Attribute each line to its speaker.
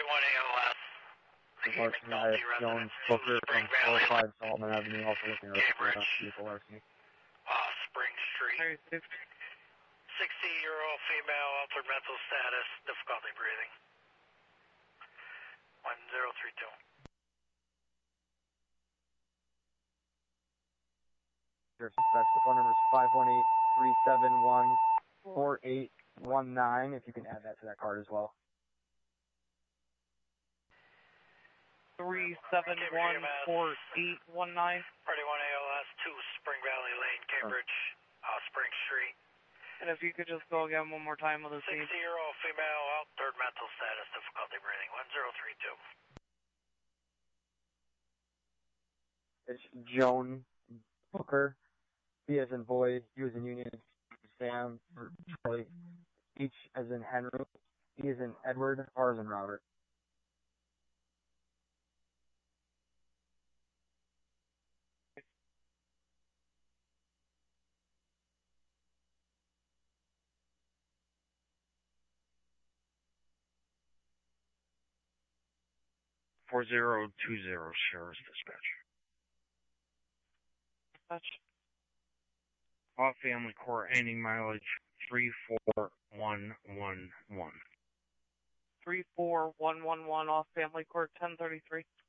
Speaker 1: AOS.
Speaker 2: Unfortunately, Jones Booker from 405 Saltman Avenue, also looking at a vehicle larceny.
Speaker 1: Spring Street. 60-year-old female, altered mental status, difficulty breathing. 1032.
Speaker 2: Your suspect's phone number is 518-371-4819, if you can add that to that card as well.
Speaker 3: 371-4819.
Speaker 1: Party 1 ALS, 2 Spring Valley Lane, Cambridge, Spring Street.
Speaker 3: And if you could just go again one more time with the scene.
Speaker 1: 60-year-old female, altered mental status, difficulty breathing, 1032.
Speaker 2: It's Joan Booker, B as in boy, U as in union, Sam, or Charlie, H as in Henry, E as in Edward, R as in Robert.
Speaker 4: Sheriff's Dispatch.
Speaker 3: Dispatch.
Speaker 4: Off Family Court, ending mileage 34111.
Speaker 3: 34111 off Family Court 1033.